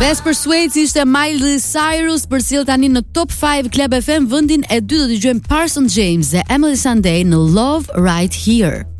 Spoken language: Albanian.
Desperate Suede ishte Miley Cyrus përcjell tani në Top 5 Club FM. Vendin e dytë do dëgjojmë Parson James dhe Emily Sandé në Love Right Here.